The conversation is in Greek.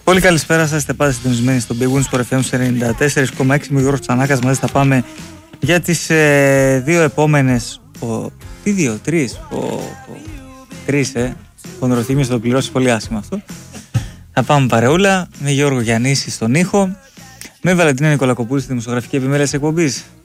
Πολύ καλησπέρα σας, είστε πάντα συντονισμένοι στον Big Win Sport FM 94,6 με Γιώργο Τσανάκας. Μαζί θα πάμε για τις δύο επόμενες. Τρεις, Χονδροθύμιος θα το πληρώσει πολύ άσχημα αυτό. Θα πάμε παρεούλα με Γιώργο Γιαννίση στον ήχο, με Βαλεντίνα Νικολακοπούλη στη δημοσιογραφική επιμέλεια της εκπομπής.